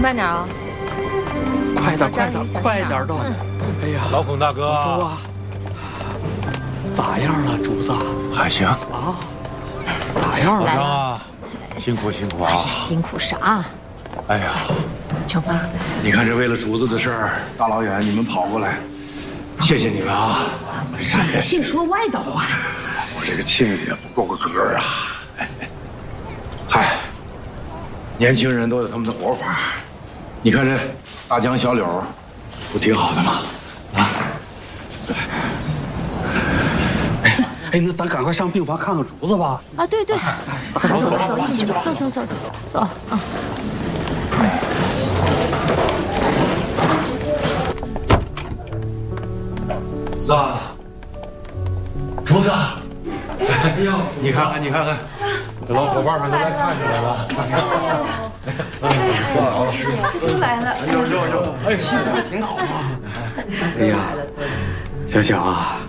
慢点啊！ 快点，快点都！哎呀， 老孔大哥， 周啊，咋样了，主子？ 还行啊，咋样了？ 老张啊，辛苦啊！ 哎呀，辛苦啥？ 哎呀， 成芳， 你看这为了主子的事儿，大老远你们跑过来，谢谢你们啊！ 净说歪的话。 我这个亲家不够个格啊！嗨，年轻人都有他们的活法。你看这大江小柳，不挺好的吗？啊！ 哎，那咱赶快上病房看看竹子吧。 啊，对，走，进去吧，走啊！ 啊，竹子，哎呦，你看看，这老伙伴们都来看你来了。 都来了。 哎，气色挺好啊。 哎呀，小小啊，